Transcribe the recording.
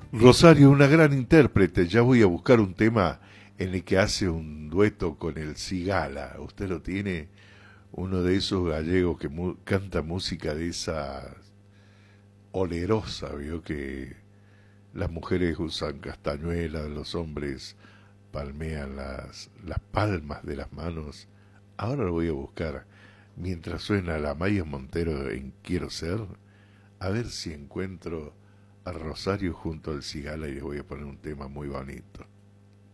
Rosario, una gran intérprete. Ya voy a buscar un tema en el que hace un dueto con el Cigala. Usted lo tiene, uno de esos gallegos que canta música de esa olerosa, vio que las mujeres usan castañuelas, los hombres palmean las palmas de las manos. Ahora lo voy a buscar mientras suena la Maya Montero en Quiero Ser, a ver si encuentro a Rosario junto al Cigala y les voy a poner un tema muy bonito.